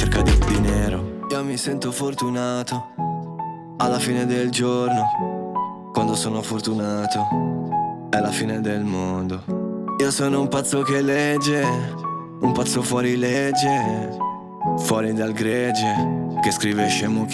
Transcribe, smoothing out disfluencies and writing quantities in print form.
cerca di dinero. Io mi sento fortunato alla fine del giorno, quando sono fortunato è la fine del mondo. Io sono un pazzo che legge, un pazzo fuori legge, fuori dal gregge, che scrive scemo